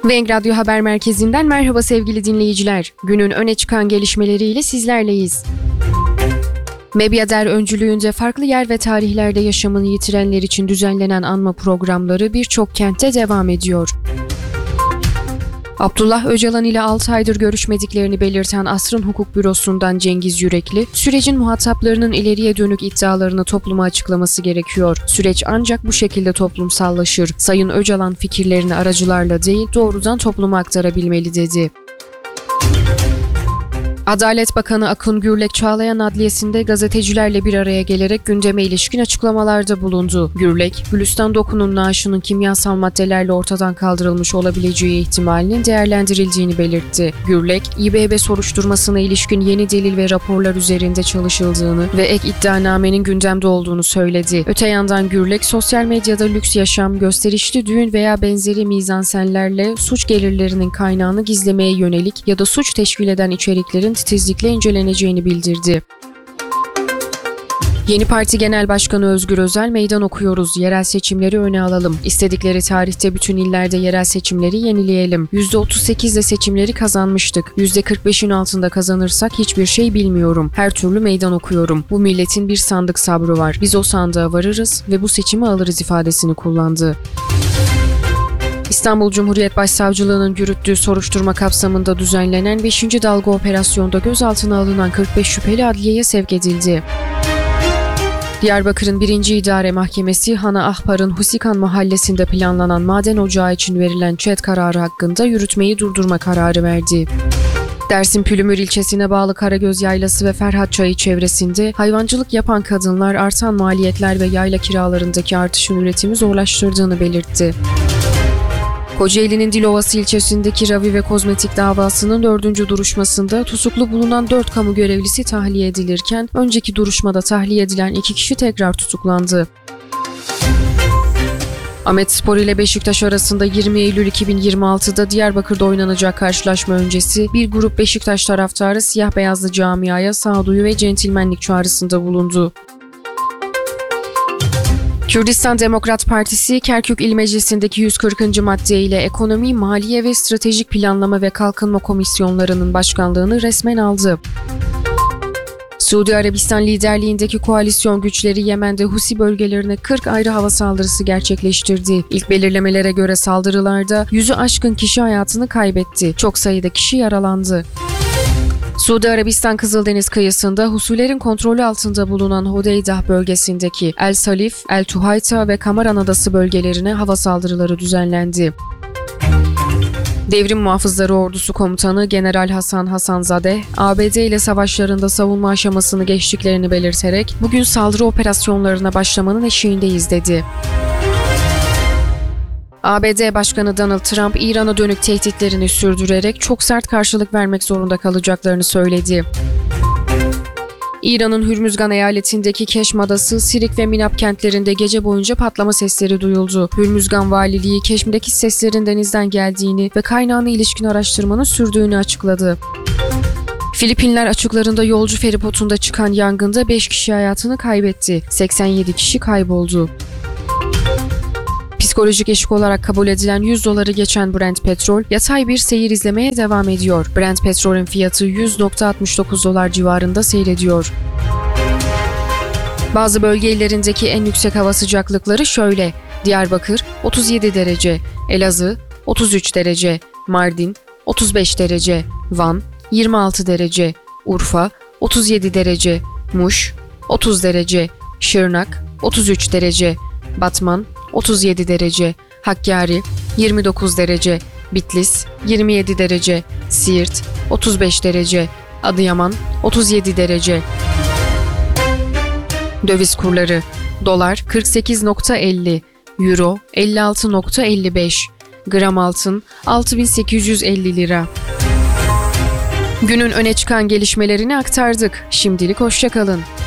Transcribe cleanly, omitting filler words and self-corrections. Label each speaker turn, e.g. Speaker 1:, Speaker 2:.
Speaker 1: Venk Radyo Haber Merkezi'nden merhaba sevgili dinleyiciler. Günün öne çıkan gelişmeleriyle sizlerleyiz. Mebyader öncülüğünde farklı yer ve tarihlerde yaşamını yitirenler için düzenlenen anma programları birçok kentte devam ediyor. Abdullah Öcalan ile 6 aydır görüşmediklerini belirten Asrın Hukuk Bürosu'ndan Cengiz Yürekli, sürecin muhataplarının ileriye dönük iddialarını topluma açıklaması gerekiyor. Süreç ancak bu şekilde toplumsallaşır. Sayın Öcalan fikirlerini aracılarla değil, doğrudan topluma aktarabilmeli dedi. Adalet Bakanı Akın Gürlek, Çağlayan Adliyesi'nde gazetecilerle bir araya gelerek gündeme ilişkin açıklamalarda bulundu. Gürlek, Gülistan Doku'nun naaşının kimyasal maddelerle ortadan kaldırılmış olabileceği ihtimalinin değerlendirildiğini belirtti. Gürlek, İBB soruşturmasına ilişkin yeni delil ve raporlar üzerinde çalışıldığını ve ek iddianamenin gündemde olduğunu söyledi. Öte yandan Gürlek, sosyal medyada lüks yaşam, gösterişli düğün veya benzeri mizansenlerle suç gelirlerinin kaynağını gizlemeye yönelik ya da suç teşkil eden içeriklerin titizlikle inceleneceğini bildirdi. Yeni Parti Genel Başkanı Özgür Özel, "Meydan okuyoruz, yerel seçimleri öne alalım. İstedikleri tarihte bütün illerde yerel seçimleri yenileyelim. %38'de seçimleri kazanmıştık. %45'in altında kazanırsak hiçbir şey bilmiyorum. Her türlü meydan okuyorum. Bu milletin bir sandık sabrı var. Biz o sandığa varırız ve bu seçimi alırız" ifadesini kullandı. İstanbul Cumhuriyet Başsavcılığı'nın yürüttüğü soruşturma kapsamında düzenlenen 5. dalga operasyonda gözaltına alınan 45 şüpheli adliyeye sevk edildi. Diyarbakır'ın 1. İdare Mahkemesi, Hana Ahpar'ın Husikan mahallesinde planlanan maden ocağı için verilen ÇED kararı hakkında yürütmeyi durdurma kararı verdi. Dersim Pülümür ilçesine bağlı Karagöz Yaylası ve Ferhat Çayı çevresinde hayvancılık yapan kadınlar artan maliyetler ve yayla kiralarındaki artışın üretimi zorlaştırdığını belirtti. Kocaeli'nin Dilovası ilçesindeki Ravi ve Kozmetik davasının 4. duruşmasında tutuklu bulunan 4 kamu görevlisi tahliye edilirken, önceki duruşmada tahliye edilen 2 kişi tekrar tutuklandı. Ahmetspor ile Beşiktaş arasında 20 Eylül 2026'da Diyarbakır'da oynanacak karşılaşma öncesi bir grup Beşiktaş taraftarı siyah beyazlı camiaya sağduyu ve centilmenlik çağrısında bulundu. Kürdistan Demokrat Partisi, Kerkük İl Meclisi'ndeki 140. madde ile Ekonomi, Maliye ve Stratejik Planlama ve Kalkınma Komisyonlarının başkanlığını resmen aldı. Suudi Arabistan liderliğindeki koalisyon güçleri Yemen'de Husi bölgelerine 40 ayrı hava saldırısı gerçekleştirdi. İlk belirlemelere göre saldırılarda 100'ü aşkın kişi hayatını kaybetti. Çok sayıda kişi yaralandı. Suudi Arabistan Kızıldeniz kıyısında Husilerin kontrolü altında bulunan Hodeydah bölgesindeki El Salif, El Tuhayta ve Kamaran Adası bölgelerine hava saldırıları düzenlendi. Devrim Muhafızları Ordusu Komutanı General Hasan Hasanzadeh, ABD ile savaşlarında savunma aşamasını geçtiklerini belirterek, "Bugün saldırı operasyonlarına başlamanın eşiğindeyiz" dedi. ABD Başkanı Donald Trump, İran'a dönük tehditlerini sürdürerek çok sert karşılık vermek zorunda kalacaklarını söyledi. İran'ın Hürmüzgan eyaletindeki Keşm Adası, Sirik ve Minab kentlerinde gece boyunca patlama sesleri duyuldu. Hürmüzgan valiliği Keşm'deki seslerin denizden geldiğini ve kaynağına ilişkin araştırmanın sürdüğünü açıkladı. Filipinler açıklarında yolcu feribotunda çıkan yangında 5 kişi hayatını kaybetti. 87 kişi kayboldu. Psikolojik eşik olarak kabul edilen $100'ı geçen Brent petrol yatay bir seyir izlemeye devam ediyor. Brent petrolün fiyatı $100.69 civarında seyrediyor. Bazı bölge illerindeki en yüksek hava sıcaklıkları şöyle: Diyarbakır 37 derece, Elazığ 33 derece, Mardin 35 derece, Van 26 derece, Urfa 37 derece, Muş 30 derece, Şırnak 33 derece, Batman 37 derece, Hakkari 29 derece, Bitlis 27 derece, Siirt 35 derece, Adıyaman 37 derece. Döviz kurları: Dolar 48.50, Euro 56.55, gram altın 6.850 lira. Günün öne çıkan gelişmelerini aktardık. Şimdilik hoşça kalın.